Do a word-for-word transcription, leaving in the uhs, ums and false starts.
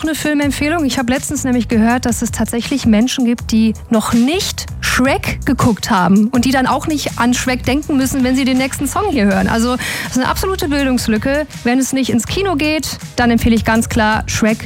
auch eine Filmempfehlung. Ich habe letztens nämlich gehört, dass es tatsächlich Menschen gibt, die noch nicht Shrek geguckt haben und die dann auch nicht an Shrek denken müssen, wenn sie den nächsten Song hier hören. Also das ist eine absolute Bildungslücke. Wenn es nicht ins Kino geht, dann empfehle ich ganz klar Shrek